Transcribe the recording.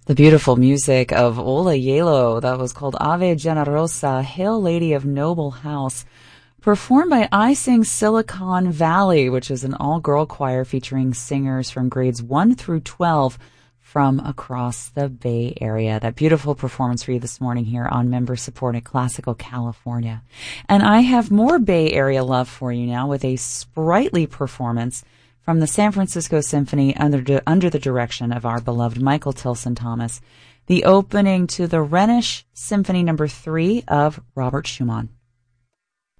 The beautiful music of Ola Yelo, that was called Ave Generosa, Hail Lady of Noble House, performed by I Sing Silicon Valley, which is an all-girl choir featuring singers from grades 1 through 12 from across the Bay Area. That beautiful performance for you this morning here on member-supported Classical California. And I have more Bay Area love for you now with a sprightly performance from the San Francisco Symphony under the direction of our beloved Michael Tilson Thomas, the opening to the Rhenish Symphony No. 3 of Robert Schumann.